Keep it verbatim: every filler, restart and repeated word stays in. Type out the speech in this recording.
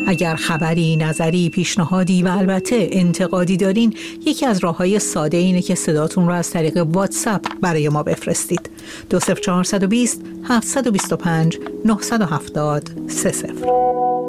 اگر خبری، نظری، پیشنهادی و البته انتقادی دارین، یکی از راه‌های ساده اینه که صداتون رو از طریق واتساپ برای ما بفرستید. دو صفر چهار دو صفر هفت دو پنج نه هفت صفر سه صفر